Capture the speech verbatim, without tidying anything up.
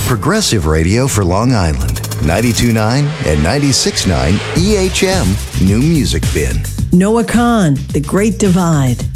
Progressive radio for Long Island. ninety-two point nine and ninety-six point nine E H M New Music Bin. Noah Kahn, The Great Divide.